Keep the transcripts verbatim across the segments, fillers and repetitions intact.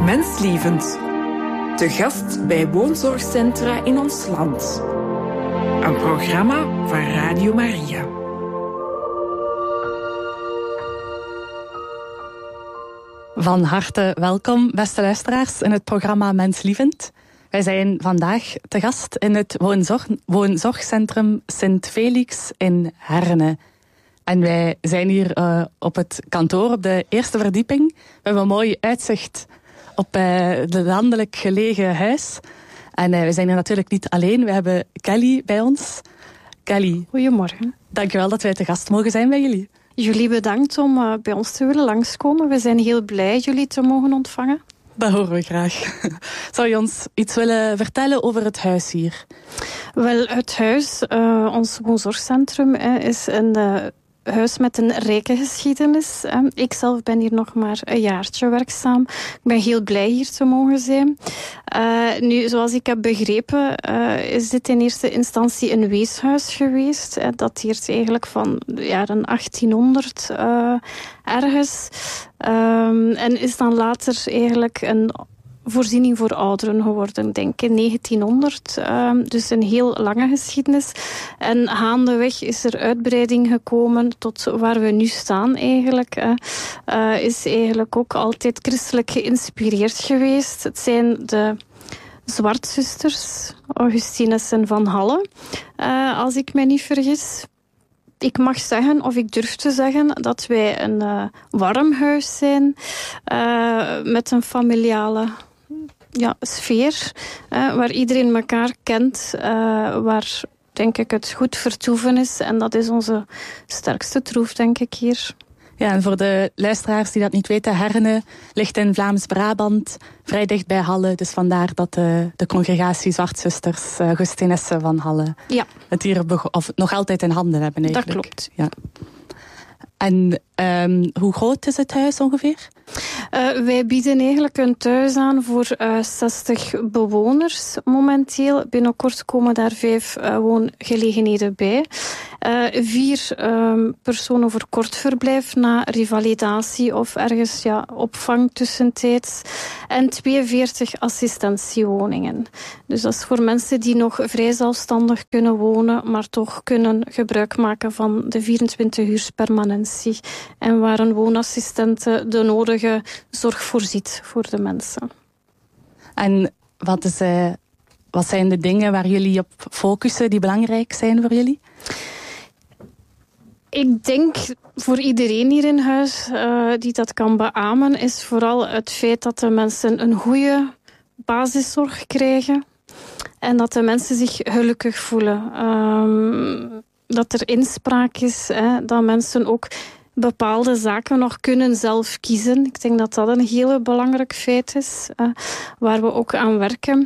Menslievend. Te gast bij woonzorgcentra in ons land. Een programma van Radio Maria. Van harte welkom, beste luisteraars, in het programma Menslievend. Wij zijn vandaag te gast in het woonzorg, woonzorgcentrum Sint Felix in Herne. En wij zijn hier uh, op het kantoor op de eerste verdieping. We hebben een mooi uitzicht op uh, het landelijk gelegen huis. En uh, we zijn hier natuurlijk niet alleen. We hebben Kelly bij ons. Kelly. Goedemorgen. Dankjewel dat wij te gast mogen zijn bij jullie. Jullie bedankt om uh, bij ons te willen langskomen. We zijn heel blij jullie te mogen ontvangen. Dat horen we graag. Zou je ons iets willen vertellen over het huis hier? Wel, het huis, uh, ons woonzorgcentrum, uh, is een uh, huis met een rijke geschiedenis. Uh, ik zelf ben hier nog maar een jaartje werkzaam. Ik ben heel blij hier te mogen zijn. Uh, nu, zoals ik heb begrepen, uh, is dit in eerste instantie een weeshuis geweest. Het dateert eigenlijk van de jaren achttienhonderd uh, ergens. Um, en is dan later eigenlijk een voorziening voor ouderen geworden, denk ik, in negentienhonderd. Um, dus een heel lange geschiedenis. En gaandeweg is er uitbreiding gekomen tot waar we nu staan eigenlijk. Uh, uh, is eigenlijk ook altijd christelijk geïnspireerd geweest. Het zijn de Zwartzusters, Augustinussen van Halle, uh, als ik mij niet vergis. Ik mag zeggen, of ik durf te zeggen, dat wij een uh, warm huis zijn, uh, met een familiale ja, sfeer, uh, waar iedereen elkaar kent, uh, waar, denk ik, het goed vertoeven is. En dat is onze sterkste troef, denk ik, hier. Ja, en voor de luisteraars die dat niet weten, Herne ligt in Vlaams-Brabant, vrij dicht bij Halle. Dus vandaar dat de, de congregatie Zwartzusters, uh, Augustinussen van Halle, ja. het hier bego- of nog altijd in handen hebben eigenlijk. Dat klopt. Ja. En um, hoe groot is het huis ongeveer? Uh, wij bieden eigenlijk een thuis aan voor uh, zestig bewoners momenteel. Binnenkort komen daar vijf uh, woongelegenheden bij. Uh, vier um, personen voor kort verblijf na revalidatie of ergens ja, opvang tussentijds. En tweeënveertig assistentiewoningen. Dus dat is voor mensen die nog vrij zelfstandig kunnen wonen, maar toch kunnen gebruik maken van de vierentwintig uur permanentie. En waar een woonassistente de nodige zorg voorziet voor de mensen. En wat, is, uh, wat zijn de dingen waar jullie op focussen die belangrijk zijn voor jullie? Ik denk voor iedereen hier in huis uh, die dat kan beamen, is vooral het feit dat de mensen een goede basiszorg krijgen en dat de mensen zich gelukkig voelen. Um, dat er inspraak is, hè, dat mensen ook bepaalde zaken nog kunnen zelf kiezen. Ik denk dat dat een heel belangrijk feit is, uh, waar we ook aan werken.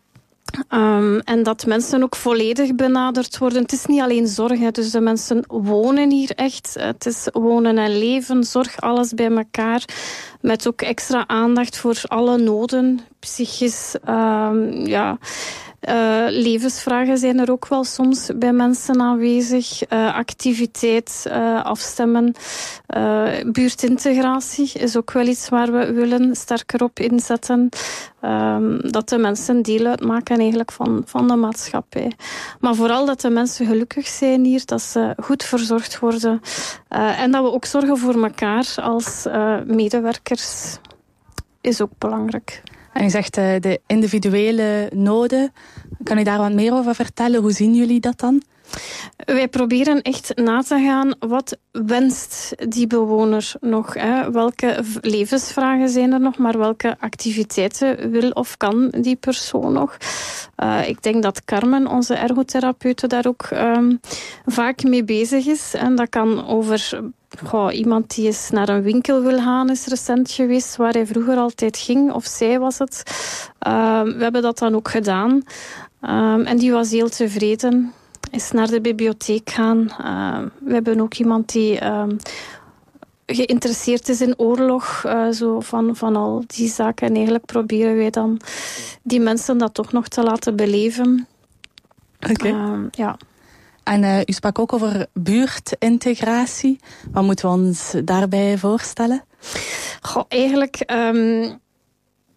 Um, en dat mensen ook volledig benaderd worden. Het is niet alleen zorg, hè. Dus de mensen wonen hier echt. Het is wonen en leven, zorg, alles bij elkaar. Met ook extra aandacht voor alle noden, psychisch, um, ja... Uh, levensvragen zijn er ook wel soms bij mensen aanwezig. Uh, activiteit, uh, afstemmen. Uh, buurtintegratie is ook wel iets waar we willen sterker op inzetten. Um, dat de mensen deel uitmaken eigenlijk van, van de maatschappij. Maar vooral dat de mensen gelukkig zijn hier, dat ze goed verzorgd worden. Uh, en dat we ook zorgen voor elkaar als uh, medewerkers is ook belangrijk. En je zegt uh, de individuele noden. Kan u daar wat meer over vertellen? Hoe zien jullie dat dan? Wij proberen echt na te gaan, wat wenst die bewoner nog? Hè? Welke levensvragen zijn er nog, maar welke activiteiten wil of kan die persoon nog? Uh, ik denk dat Carmen, onze ergotherapeute, daar ook um, vaak mee bezig is. En dat kan over... Goh, iemand die eens naar een winkel wil gaan is recent geweest, waar hij vroeger altijd ging, of zij was het. Uh, we hebben dat dan ook gedaan. Um, en die was heel tevreden. Is naar de bibliotheek gaan. Uh, we hebben ook iemand die um, geïnteresseerd is in oorlog. Uh, zo van, van al die zaken. En eigenlijk proberen wij dan die mensen dat toch nog te laten beleven. Oké. Okay. Uh, ja. En uh, u sprak ook over buurtintegratie. Wat moeten we ons daarbij voorstellen? Goh, eigenlijk... Um,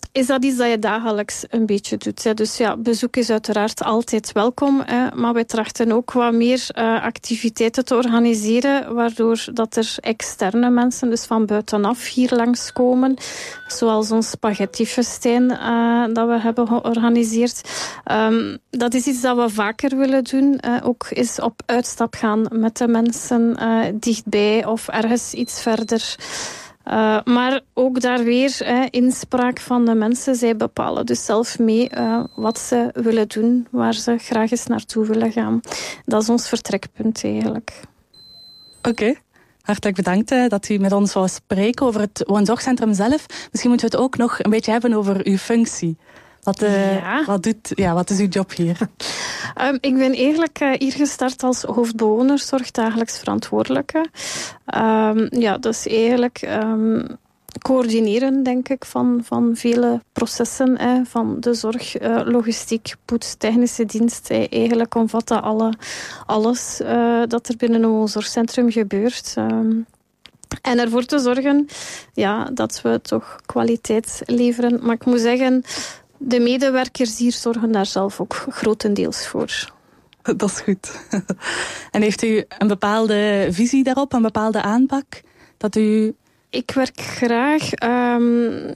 is dat iets dat je dagelijks een beetje doet. Hè. Dus ja, bezoek is uiteraard altijd welkom. Hè, maar wij trachten ook wat meer uh, activiteiten te organiseren, waardoor dat er externe mensen, dus van buitenaf, hier langskomen. Zoals ons spaghettifestijn uh, dat we hebben georganiseerd. Um, dat is iets dat we vaker willen doen. Uh, ook eens op uitstap gaan met de mensen uh, dichtbij of ergens iets verder. Uh, maar ook daar weer uh, inspraak van de mensen. Zij bepalen dus zelf mee uh, wat ze willen doen, waar ze graag eens naartoe willen gaan. Dat is ons vertrekpunt eigenlijk. Oké. Okay. Hartelijk bedankt uh, dat u met ons wou spreken over het woonzorgcentrum zelf. Misschien moeten we het ook nog een beetje hebben over uw functie. Wat, uh, ja. wat, doet, ja, wat is uw job hier? um, ik ben eigenlijk uh, hier gestart als hoofdbewonerszorg dagelijks verantwoordelijke. Um, ja, dus eigenlijk um, coördineren, denk ik, van, van vele processen. Eh, van de zorg, uh, logistiek, poets, technische dienst. Eh, eigenlijk omvat dat alle, alles uh, dat er binnen een woonzorgcentrum gebeurt. Um, En ervoor te zorgen ja, dat we toch kwaliteit leveren. Maar ik moet zeggen, de medewerkers hier zorgen daar zelf ook grotendeels voor. Dat is goed. En heeft u een bepaalde visie daarop, een bepaalde aanpak? Dat u... Ik werk graag um,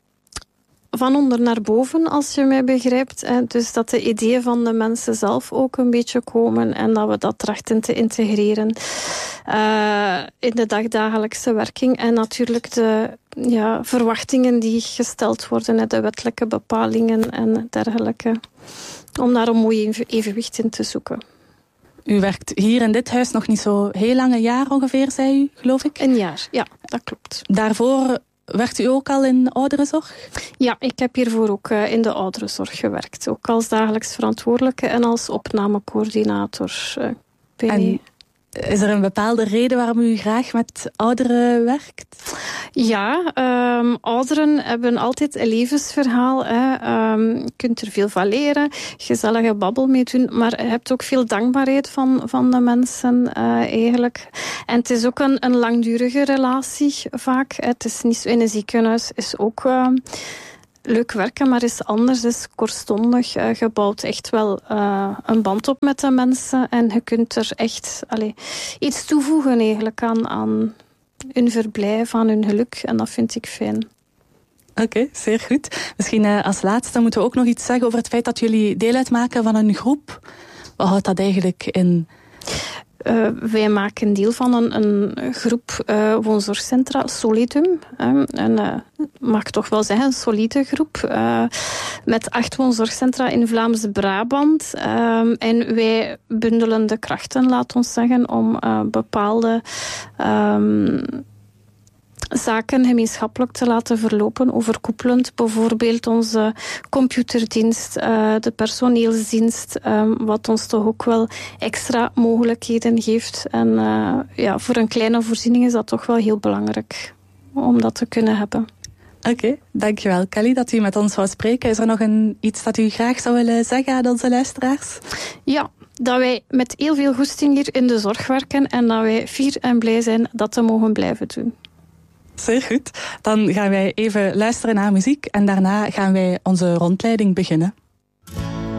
van onder naar boven, als je mij begrijpt. Hè. Dus dat de ideeën van de mensen zelf ook een beetje komen en dat we dat trachten te integreren uh, in de dagdagelijkse werking. En natuurlijk de ja, verwachtingen die gesteld worden, de wettelijke bepalingen en dergelijke. Om daar een mooi evenwicht in te zoeken. U werkt hier in dit huis nog niet zo heel lang, een jaar ongeveer, zei u, geloof ik? Een jaar, ja, dat klopt. Daarvoor werkt u ook al in ouderenzorg? Ja, ik heb hiervoor ook uh, in de ouderenzorg gewerkt. Ook als dagelijks verantwoordelijke en als opnamecoördinator. Uh, en is er een bepaalde reden waarom u graag met ouderen werkt? Ja, um, ouderen hebben altijd een levensverhaal. Hè. Um, je kunt er veel van leren, gezellige babbel mee doen, maar je hebt ook veel dankbaarheid van, van de mensen uh, eigenlijk. En het is ook een, een langdurige relatie vaak. Het is niet zo, in een ziekenhuis is ook Uh, leuk werken, maar is anders, is kortstondig. Uh, je bouwt echt wel uh, een band op met de mensen en je kunt er echt allez, iets toevoegen eigenlijk aan, aan hun verblijf, aan hun geluk. En dat vind ik fijn. Oké, okay, zeer goed. Misschien uh, als laatste moeten we ook nog iets zeggen over het feit dat jullie deel uitmaken van een groep. Wat houdt dat eigenlijk in? Uh, wij maken deel van een, een groep uh, woonzorgcentra, Solidum. Uh, en uh, mag ik toch wel zeggen, een solide groep. Uh, met acht woonzorgcentra in Vlaams-Brabant. Uh, en wij bundelen de krachten, laat ons zeggen, om uh, bepaalde Um, zaken gemeenschappelijk te laten verlopen, overkoepelend. Bijvoorbeeld onze computerdienst, uh, de personeelsdienst, um, wat ons toch ook wel extra mogelijkheden geeft. En uh, ja, voor een kleine voorziening is dat toch wel heel belangrijk om dat te kunnen hebben. Oké, okay, dankjewel Kelly dat u met ons wou spreken. Is er nog een, iets dat u graag zou willen zeggen aan onze luisteraars? Ja, dat wij met heel veel goesting hier in de zorg werken en dat wij fier en blij zijn dat we mogen blijven doen. Zeer goed. Dan gaan wij even luisteren naar muziek en daarna gaan wij onze rondleiding beginnen.